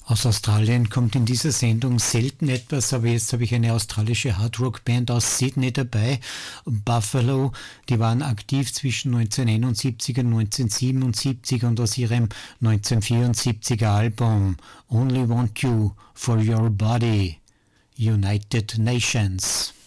Aus Australien kommt in dieser Sendung selten etwas, aber jetzt habe ich eine australische Hardrock-Band aus Sydney dabei, Buffalo. Die waren aktiv zwischen 1971 und 1977 und aus ihrem 1974er Album Only Want You for Your Body, United Nations.